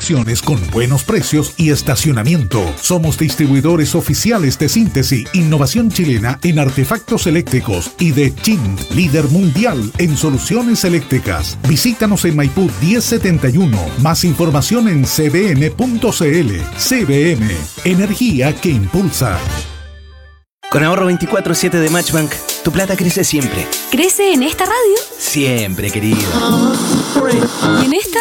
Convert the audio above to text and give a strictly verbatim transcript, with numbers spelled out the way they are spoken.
conexiones con buenos precios y estacionamiento. Somos distribuidores oficiales de Síntesis, innovación chilena en artefactos eléctricos, y de Chint, líder mundial en soluciones eléctricas. Visítanos en Maipú diez setenta y uno. Más información en c b m punto c l. C B M, energía que impulsa. Con ahorro veinticuatro siete de Matchbank, tu plata crece siempre. ¿Crece en esta radio? Siempre, querido. ¿Y en esta?